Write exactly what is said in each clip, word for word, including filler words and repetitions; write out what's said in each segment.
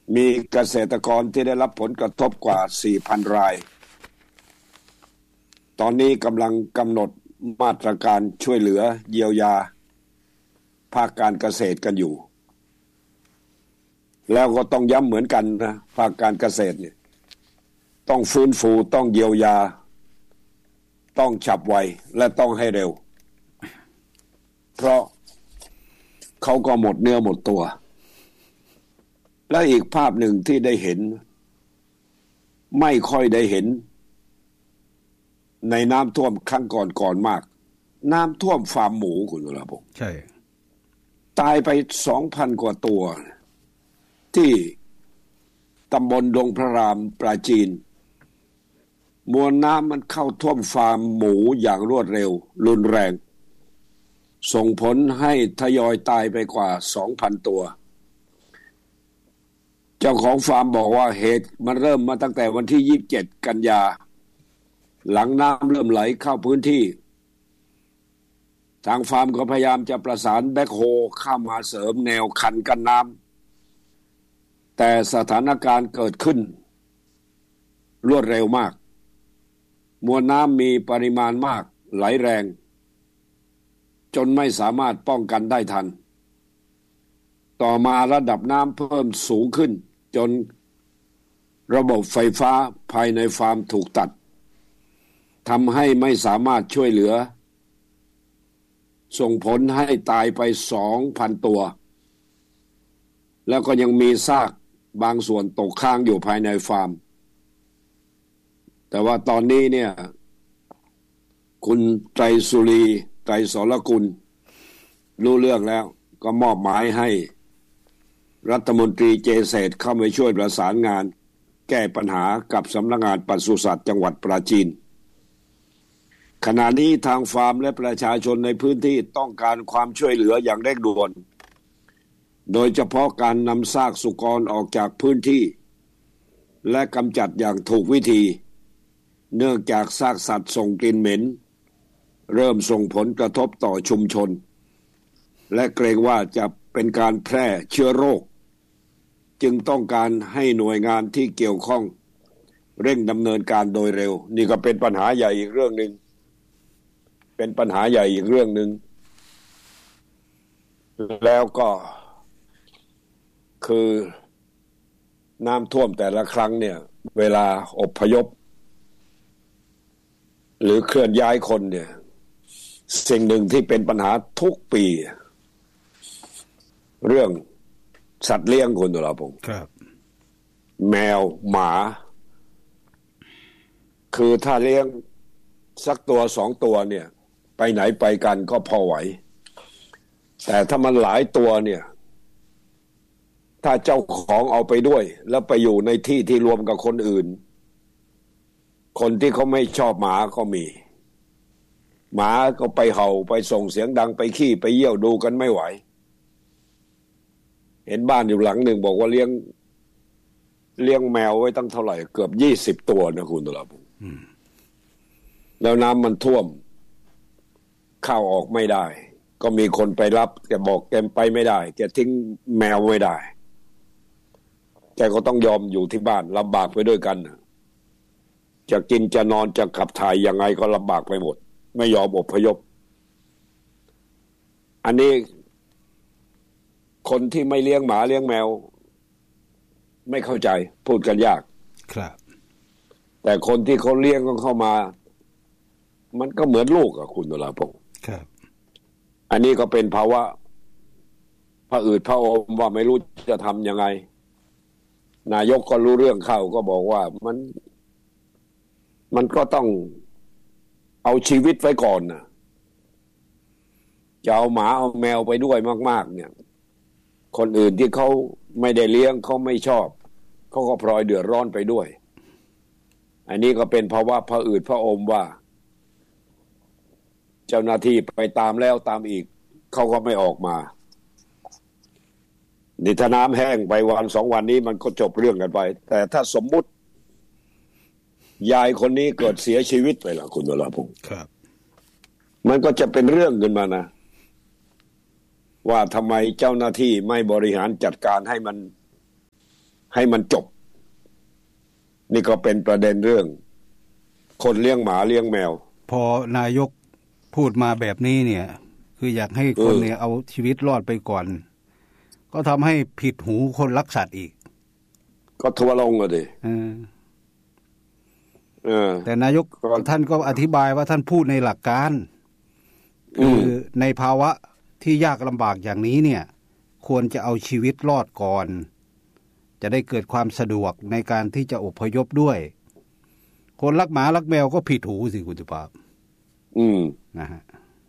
มีเกษตรกรที่ได้รับผลกระทบกว่า สี่พัน รายตอนนี้กำลังกำหนดมาตรการช่วยเหลือเยียวยาภาคการเกษตรกันอยู่แล้วก็ต้องย้ำเหมือนกันนะภาคการเกษตรเนี่ยต้องฟื้นฟูต้องเยียวยาต้องฉับไวและต้องให้เร็วเพราะเขาก็หมดเนื้อหมดตัวและอีกภาพหนึ่งที่ได้เห็นไม่ค่อยได้เห็นในน้ำท่วมครั้งก่อนๆมากน้ำท่วมฟาร์มหมูคุณละพงษ์ใช่ตายไป สองพัน กว่าตัวที่ตำบลดงพระรามปราจีนมวลน้ำมันเข้าท่วมฟาร์มหมูอย่างรวดเร็วรุนแรงส่งผลให้ทยอยตายไปกว่า สองพัน ตัวเจ้าของฟาร์มบอกว่าเหตุมันเริ่มมาตั้งแต่วันที่ยี่สิบเจ็ดกันยาหลังน้ำเริ่มไหลเข้าพื้นที่ทางฟาร์มก็พยายามจะประสานแบ็คโฮเข้ามาเสริมแนวคันกั้นน้ำแต่สถานการณ์เกิดขึ้นรวดเร็วมากมวลน้ำมีปริมาณมากไหลแรงจนไม่สามารถป้องกันได้ทันต่อมาระดับน้ำเพิ่มสูงขึ้นจนระบบไฟฟ้าภายในฟาร์มถูกตัดทำให้ไม่สามารถช่วยเหลือส่งผลให้ตายไป สองพัน ตัวแล้วก็ยังมีซากบางส่วนตกค้างอยู่ภายในฟาร์มแต่ว่าตอนนี้เนี่ยคุณไตรสุรีไตรสรกุลรู้เรื่องแล้วก็มอบหมายให้รัฐมนตรีเจษฎเข้าไปช่วยประสานงานแก้ปัญหากับสำนักงานปศุสัตว์จังหวัดปราจีนขณะนี้ทางฟาร์มและประชาชนในพื้นที่ต้องการความช่วยเหลืออย่างเร่งด่วนโดยเฉพาะการนำซากสุกรออกจากพื้นที่และกำจัดอย่างถูกวิธีเนื่องจากซากสัตว์ส่งกลิ่นเหม็นเริ่มส่งผลกระทบต่อชุมชนและเกรงว่าจะเป็นการแพร่เชื้อโรคจึงต้องการให้หน่วยงานที่เกี่ยวข้องเร่งดำเนินการโดยเร็วนี่ก็เป็นปัญหาใหญ่อีกเรื่องนึงเป็นปัญหาใหญ่อีกเรื่องนึงแล้วก็คือน้ำท่วมแต่ละครั้งเนี่ยเวลาอพยพหรือเคลื่อนย้ายคนเนี่ยสิ่งหนึ่งที่เป็นปัญหาทุกปีเรื่องสัตว์เลี้ยงคุณตุลาพงศ์ครับแมวหมาคือถ้าเลี้ยงสักตัวสองตัวเนี่ยไปไหนไปกันก็พอไหวแต่ถ้ามันหลายตัวเนี่ยถ้าเจ้าของเอาไปด้วยแล้วไปอยู่ในที่ที่รวมกับคนอื่นคนที่เขาไม่ชอบหมาก็มีหมาก็ไปเห่าไปส่งเสียงดังไปขี้ไปเยี่ยวดูกันไม่ไหวเห็นบ้านอยู่หลังหนึ่งบอกว่าเลี้ยงเลี้ยงแมวไว้ตั้งเท่าไหร่เกือบยี่สิบตัวนะคุณตุลาภแล้วน้ำมันท่วมเข้าออกไม่ได้ก็มีคนไปรับแกบอกแกไปไม่ได้แกทิ้งแมวไม่ได้แกก็ต้องยอมอยู่ที่บ้านลำบากไปด้วยกันจะกินจะนอนจะขับถ่ายยังไงก็ลำบากไปหมดไม่ยอมอพยพอันนี้คนที่ไม่เลี้ยงหมาเลี้ยงแมวไม่เข้าใจพูดกันยากครับแต่คนที่เขาเลี้ยงก็เข้ามามันก็เหมือนลูกอะคุณตุลาภงศ์ครับอันนี้ก็เป็นภาวะผะอืดผะอมว่าไม่รู้จะทำยังไงนายกก็รู้เรื่องเข้าก็บอกว่ามันมันก็ต้องเอาชีวิตไว้ก่อนนะจะเอาหมาเอาแมวไปด้วยมากๆเนี่ยคนอื่นที่เขาไม่ได้เลี้ยงเขาไม่ชอบเขาก็พลอยเดือดร้อนไปด้วยอันนี้ก็เป็นภาวะผะอืดผะอมว่าเจ้าหน้าที่ไปตามแล้วตามอีกเขาก็ไม่ออกมานี่ถ้าน้ำแห้งไปวันสองวันนี้มันก็จบเรื่องกันไปแต่ถ้าสมมุติยายคนนี้เกิดเสียชีวิตไปล่ะคุณวราพงศ์ครับมันก็จะเป็นเรื่องขึ้นมานะว่าทำไมเจ้าหน้าที่ไม่บริหารจัดการให้มันให้มันจบนี่ก็เป็นประเด็นเรื่องคนเลี้ยงหมาเลี้ยงแมวพอนายกพูดมาแบบนี้เนี่ยคืออยากให้คนเนี่ยเอาชีวิตรอดไปก่อนก็ทำให้ผิดหูคนรักสัตว์อีกก็ทัวร์ลงอ่ะดิเออแต่นายกท่านก็อธิบายว่าท่านพูดในหลักการคือในภาวะที่ยากลำบากอย่างนี้เนี่ยควรจะเอาชีวิตรอดก่อนจะได้เกิดความสะดวกในการที่จะอพยพด้วยคนรักหมารักแมวก็ผิดหูสิคุณสุภาพอืมนะฮะ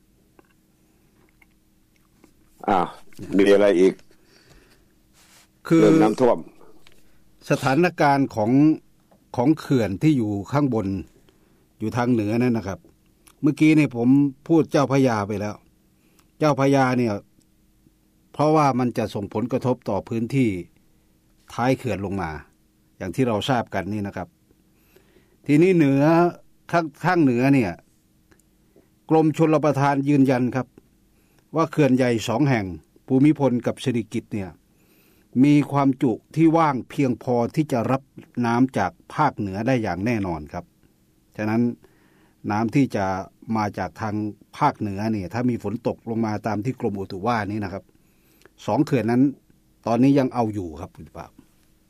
อ่ามีอะไรอีกคือน้ำท่วมสถานการณ์ของของเขื่อนที่อยู่ข้างบนอยู่ทางเหนือนั่นนะครับเมื่อกี้นี่ผมพูดเจ้าพระยาไปแล้วเจ้าพระยาเนี่ยเพราะว่ามันจะส่งผลกระทบต่อพื้นที่ท้ายเขื่อนลงมาอย่างที่เราทราบกันนี่นะครับทีนี้เหนือข้างข้างเหนือเนี่ยกรมชลประทานยืนยันครับว่าเขื่อนใหญ่สองแห่งภูมิพลกับสิริกิติ์เนี่ยมีความจุที่ว่างเพียงพอที่จะรับน้ำจากภาคเหนือได้อย่างแน่นอนครับฉะนั้นน้ำที่จะมาจากทางภาคเหนือเนี่ยถ้ามีฝนตกลงมาตามที่กรมอุตุว่านี้นะครับสองเขื่อนนั้นตอนนี้ยังเอาอยู่ครับคุณปราบ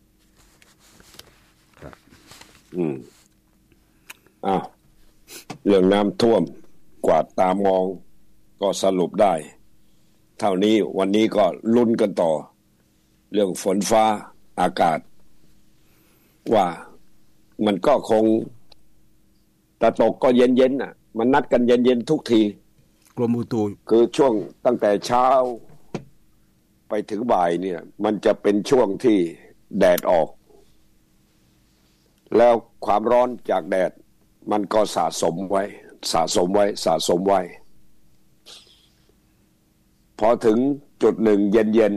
ครับอืมอ้าวเรื่องน้ำท่วมกวาดตามองก็สรุปได้เท่านี้วันนี้ก็ลุ้นกันต่อเรื่องฝนฟ้าอากาศว่ามันก็คงตะตกก็เย็นๆน่ะมันนัดกันเย็นๆทุกทีกรมอุตุคือช่วงตั้งแต่เช้าไปถึงบ่ายเนี่ยมันจะเป็นช่วงที่แดดออกแล้วความร้อนจากแดดมันก็สะสมไว้สะสมไว้สะสมไว้พอถึงจุดหนึ่งเย็น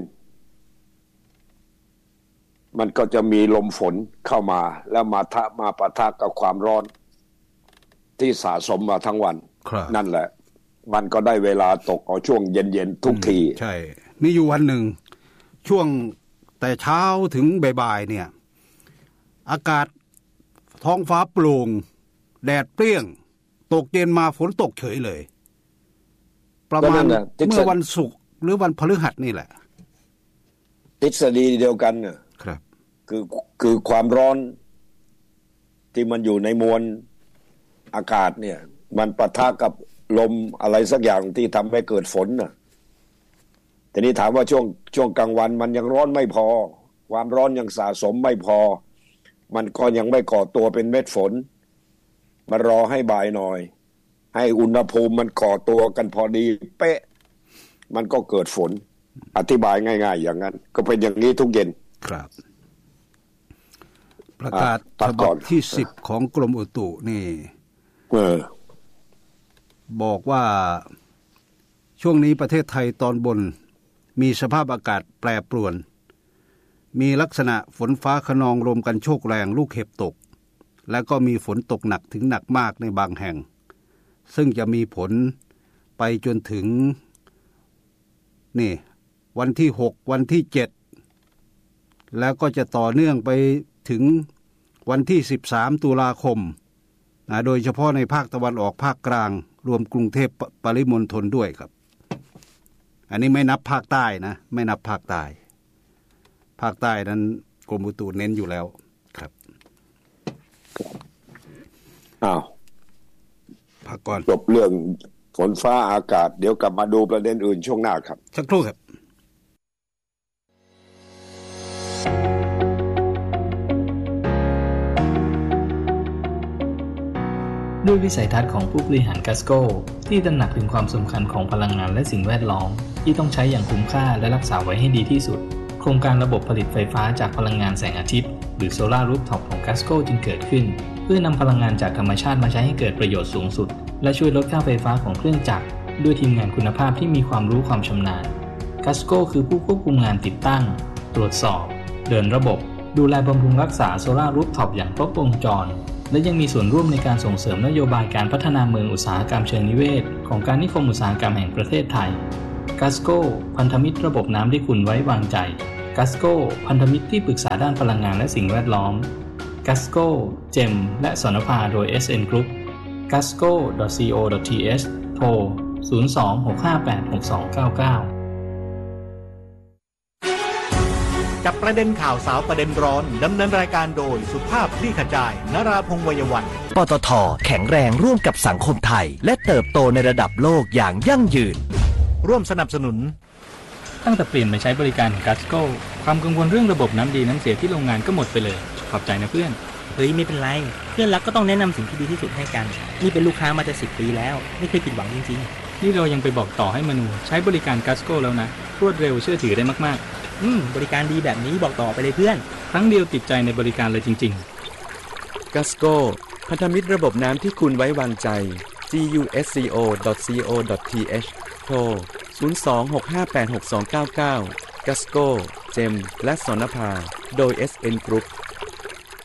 ๆมันก็จะมีลมฝนเข้ามาแล้วมาทะมาปะทะกับความร้อนที่สะสมมาทั้งวันนั่นแหละมันก็ได้เวลาตกเอาช่วงเย็นๆทุกทีใช่มีอยู่วันหนึ่งช่วงแต่เช้าถึงบ่ายๆเนี่ยอากาศท้องฟ้าโปร่งแดดเปรี้ยงตกเย็นมาฝนตกเฉยเลยประมาณเมื่อวันศุกร์หรือวันพฤหัสนี่แหละทฤษฎีเดียวกันน่ะครับคือคือความร้อนที่มันอยู่ในมวลอากาศเนี่ยมันปะทะกับลมอะไรสักอย่างที่ทำให้เกิดฝนน่ะแต่นี้ถามว่าช่วงช่วงกลางวันมันยังร้อนไม่พอความร้อนยังสะสมไม่พอมันก็ยังไม่ก่อตัวเป็นเม็ดฝนมารอให้บ่ายหน่อยให้อุณหภูมิมันก่อตัวกันพอดีเป๊ะมันก็เกิดฝนอธิบายง่ายๆอย่างนั้นก็เป็นอย่างนี้ทุกเย็นครับประกาศฉบับที่สิบของกรมอุตุนี่เออบอกว่าช่วงนี้ประเทศไทยตอนบนมีสภาพอากาศแปรปรวนมีลักษณะฝนฟ้าคะนองลมกันโชกแรงลูกเห็บตกและก็มีฝนตกหนักถึงหนักมากในบางแห่งซึ่งจะมีผลไปจนถึงนี่วันที่หกวันที่เจ็ดแล้วก็จะต่อเนื่องไปถึงวันที่สิบสามตุลาคมนะโดยเฉพาะในภาคตะวันออกภาคกลางรวมกรุงเทพปริมณฑลด้วยครับอันนี้ไม่นับภาคใต้นะไม่นับภาคใต้ภาคใต้นั้นกรมอุตุเน้นอยู่แล้วครับอ้าวพักก่อนจบเรื่องฝนฟ้าอากาศเดี๋ยวกลับมาดูประเด็นอื่นช่วงหน้าครับสักครู่ครับด้วยวิสัยทัศน์ของผู้บริหารกัสโก้ที่ตระหนักถึงความสำคัญของพลังงานและสิ่งแวดล้อมที่ต้องใช้อย่างคุ้มค่าและรักษาไว้ให้ดีที่สุดโครงการระบบผลิตไฟฟ้าจากพลังงานแสงอาทิตย์หรือโซลาร์รูฟท็อปของกัสโก้จึงเกิดขึ้นเพื่อนำพลังงานจากธรรมชาติมาใช้ให้เกิดประโยชน์สูงสุดและช่วยลดค่าไฟฟ้าของเครื่องจักรด้วยทีมงานคุณภาพที่มีความรู้ความชำนาญกัสโก้คือผู้ควบคุมงานติดตั้งตรวจสอบเดินระบบดูแลบำรุงรักษาโซลาร์รูฟท็อปอย่างครบวงจรและยังมีส่วนร่วมในการส่งเสริมนโยบายการพัฒนาเมืองอุตสาหกรรมเชิงนิเวศของการนิคมอุตสาหกรรมแห่งประเทศไทยกัสโก้พันธมิตรระบบน้ำที่คุณไว้วางใจกัสโกพันธมิตรที่ปรึกษาด้านพลังงานและสิ่งแวดล้อมกัสโก เจม และสนภาโดย เอส เอ็น Group กัสโก ดอท ซี โอ ดอท ที เอช โทร ศูนย์ สอง หก ห้า แปด หก สอง เก้า เก้าจับประเด็นข่าวสาวประเด็นร้อนดำเนินรายการโดยสุภาพคลี่ขจายนราพงษ์ วัยวันปตท.แข็งแรงร่วมกับสังคมไทยและเติบโตในระดับโลกอย่างยั่งยืนร่วมสนับสนุนตั้งแต่เปลี่ยนมาใช้บริการกัสโก้ความกังวลเรื่องระบบน้ำดีน้ำเสียที่โรงงานก็หมดไปเลยขอบใจนะเพื่อนเฮ้ยไม่เป็นไรเพื่อนรักก็ต้องแนะนำสิ่งที่ดีที่สุดให้กันนี่เป็นลูกค้ามาจะสิบปีแล้วไม่เคยผิดหวังจริงๆนี่เรายังไปบอกต่อให้มนูใช้บริการกัสโก้แล้วนะรวดเร็วเชื่อถือได้มากๆอืมบริการดีแบบนี้บอกต่อไปเลยเพื่อนครั้งเดียวติดใจในบริการเลยจริงๆกัสโก้พันธมิตรระบบน้ำที่คุณไว้วางใจ จี ยู เอส ซี โอ ดอท ซี โอ ดอท ที เอช โทร ศูนย์ สอง หก ห้า แปด หก สอง เก้า เก้า กัสโก้ เจม และสนภาโดย เอส เอ็น Group